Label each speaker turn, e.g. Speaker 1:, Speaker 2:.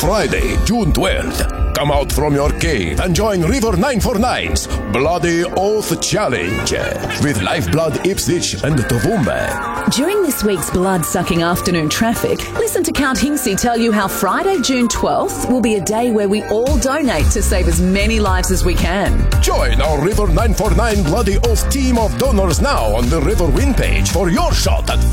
Speaker 1: Friday, June 12th. Come out from your cave and join River 949's Bloody Oath Challenge with Lifeblood Ipswich and Toowoomba.
Speaker 2: During this week's blood-sucking afternoon traffic, listen to Count Hinksey tell you how Friday, June 12th will be a day where we all donate to save as many lives as we can.
Speaker 1: Join our River 949 Bloody Oath team of donors now on the River Win page for your shot at